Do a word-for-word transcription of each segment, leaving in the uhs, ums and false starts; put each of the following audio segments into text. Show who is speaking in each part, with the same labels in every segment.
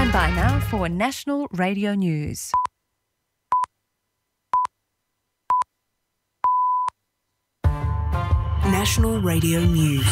Speaker 1: Stand by now for National Radio News.
Speaker 2: National Radio News.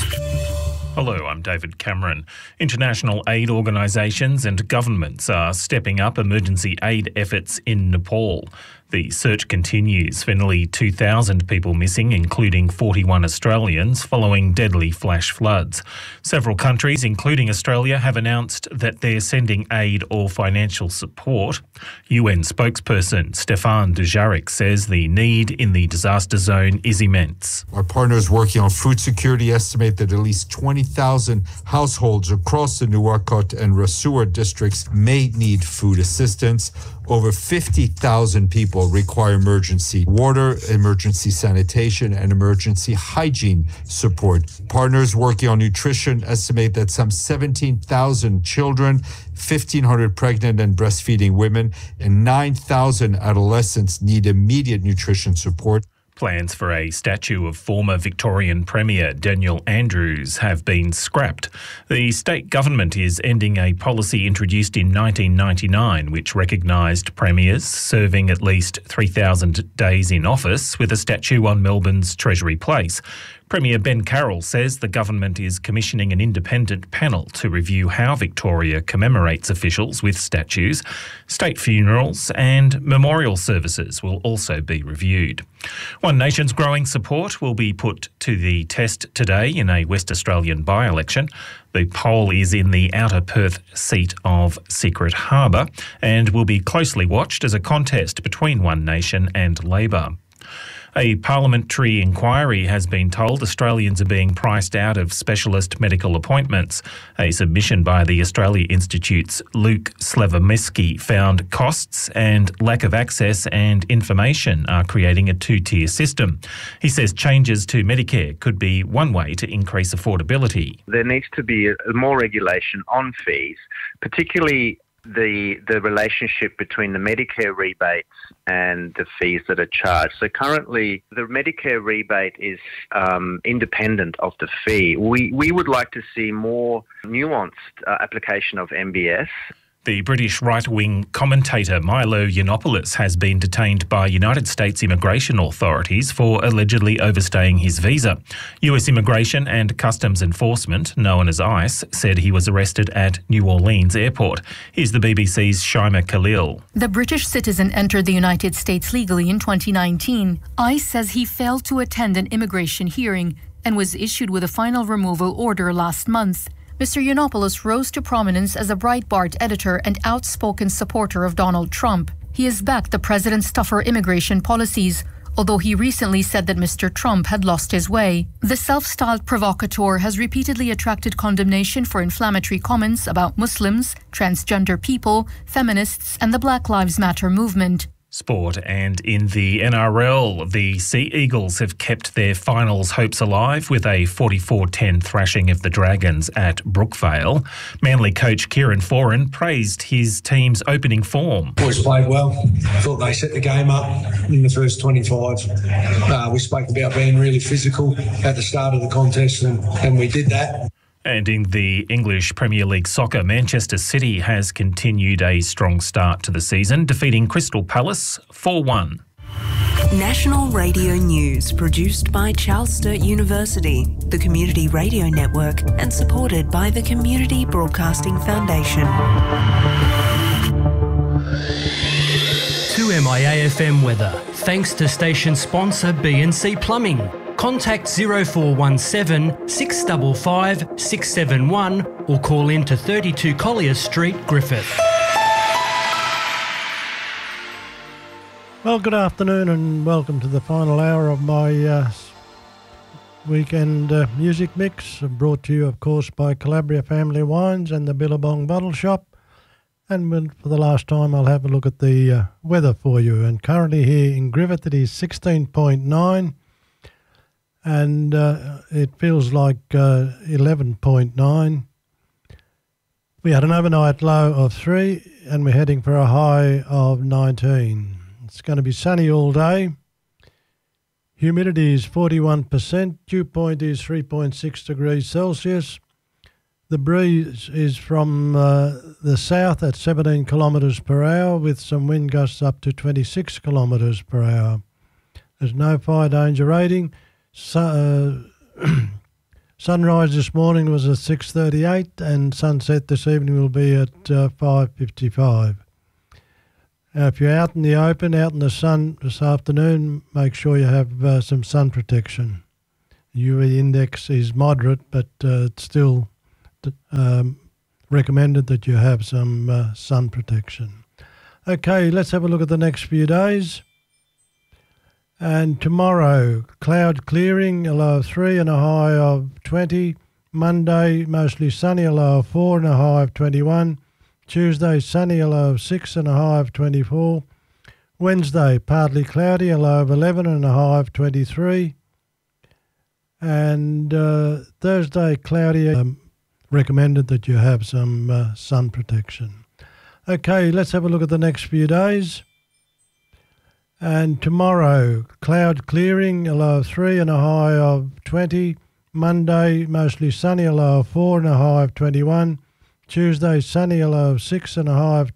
Speaker 3: Hello, I'm David Cameron. International aid organisations and governments are stepping up emergency aid efforts in Nepal. The search continues for nearly two thousand people missing, including forty-one Australians, following deadly flash floods. Several countries, including Australia, have announced that they're sending aid or financial support. U N spokesperson Stefan Dujarric says the need in the disaster zone is immense.
Speaker 4: Our partners working on food security estimate that at least twenty thousand households across the Nuwakot and Rasuwa districts may need food assistance. Over fifty thousand people require emergency water, emergency sanitation, and emergency hygiene support. Partners working on nutrition estimate that some seventeen thousand children, fifteen hundred pregnant and breastfeeding women, and nine thousand adolescents need immediate nutrition support.
Speaker 3: Plans for a statue of former Victorian Premier Daniel Andrews have been scrapped. The state government is ending a policy introduced in nineteen ninety-nine which recognised premiers serving at least three thousand days in office with a statue on Melbourne's Treasury Place. Premier Ben Carroll says the government is commissioning an independent panel to review how Victoria commemorates officials with statues. State funerals and memorial services will also be reviewed. One Nation's growing support will be put to the test today in a West Australian by-election. The poll is in the Outer Perth seat of Secret Harbour and will be closely watched as a contest between One Nation and Labor. A parliamentary inquiry has been told Australians are being priced out of specialist medical appointments. A submission by the Australia Institute's Luke Slavomirsky found costs and lack of access and information are creating a two-tier system. He says changes to Medicare could be one way to increase affordability.
Speaker 5: There needs to be more regulation on fees, particularly the the relationship between the Medicare rebates and the fees that are charged. So currently, the Medicare rebate is um, independent of the fee. We we would like to see more nuanced uh, application of M B S.
Speaker 3: The British right-wing commentator Milo Yiannopoulos has been detained by United States immigration authorities for allegedly overstaying his visa. U S Immigration and Customs Enforcement, known as ICE, said he was arrested at New Orleans Airport. Here's the B B C's Shaima Khalil.
Speaker 6: The British citizen entered the United States legally in twenty nineteen. ICE says he failed to attend an immigration hearing and was issued with a final removal order last month. Mister Yiannopoulos rose to prominence as a Breitbart editor and outspoken supporter of Donald Trump. He has backed the president's tougher immigration policies, although he recently said that Mister Trump had lost his way. The self-styled provocateur has repeatedly attracted condemnation for inflammatory comments about Muslims, transgender people, feminists, and the Black Lives Matter movement.
Speaker 3: Sport, and in the N R L, the Sea Eagles have kept their finals hopes alive with a forty-four ten thrashing of the Dragons at Brookvale. Manly coach Kieran Foran praised his team's opening form.
Speaker 7: Boys played well. I thought they set the game up in the first twenty-five. Uh, we spoke about being really physical at the start of the contest, and, and we did that.
Speaker 3: And in the English Premier League soccer, Manchester City has continued a strong start to the season, defeating Crystal Palace four one.
Speaker 2: National Radio News, produced by Charles Sturt University, the Community Radio Network, and supported by the Community Broadcasting Foundation.
Speaker 8: two M I A F M weather, thanks to station sponsor B and C Plumbing. Contact zero four one seven, six five five, six seven one or call in to thirty-two Collier Street, Griffith.
Speaker 9: Well, good afternoon and welcome to the final hour of my uh, weekend uh, music mix, brought to you, of course, by Calabria Family Wines and the Billabong Bottle Shop. And for the last time, I'll have a look at the uh, weather for you. And currently here in Griffith, it is sixteen point nine. And uh, it feels like uh, eleven point nine. We had an overnight low of three and we're heading for a high of nineteen. It's going to be sunny all day. Humidity is forty-one percent. Dew point is three point six degrees Celsius. The breeze is from uh, the south at seventeen kilometres per hour with some wind gusts up to twenty-six kilometres per hour. There's no fire danger rating. So, uh, sunrise this morning was at six thirty-eight and sunset this evening will be at uh, five fifty-five. Now, if you're out in the open, out in the sun this afternoon, make sure you have uh, some sun protection. U V index is moderate, but uh, it's still um, recommended that you have some uh, sun protection. Okay, let's have a look at the next few days. And tomorrow, cloud clearing, a low of three and a high of twenty. Monday, mostly sunny, a low of four and a high of twenty-one. Tuesday, sunny, a low of six and a high of twenty-four. Wednesday, partly cloudy, a low of eleven and a high of twenty-three. And uh, Thursday, cloudy. Um, recommended that you have some uh, sun protection. Okay, let's have a look at the next few days. And tomorrow, cloud clearing, a low of three and a high of twenty. Monday, mostly sunny, a low of four and a high of twenty-one. Tuesday, sunny, a low of six and a high of